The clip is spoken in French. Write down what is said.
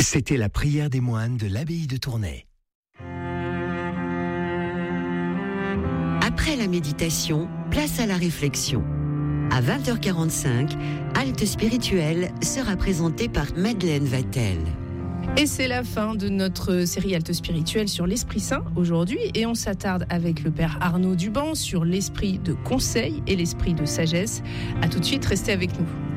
C'était la prière des moines de l'abbaye de Tournai. Après la méditation, place à la réflexion. À 20h45, Halte spirituelle sera présentée par Madeleine Vatel. Et c'est la fin de notre série Halte spirituelle sur l'Esprit Saint aujourd'hui, et on s'attarde avec le Père Arnaud Duban sur l'esprit de conseil et l'esprit de sagesse. À tout de suite, restez avec nous.